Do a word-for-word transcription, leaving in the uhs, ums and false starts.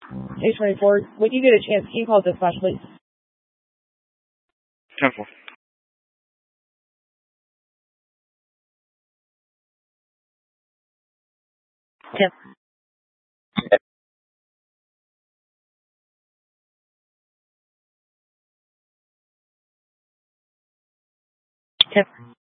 eight twenty-four. When you get a chance, can you call dispatch, please? ten four. Yep. Yep.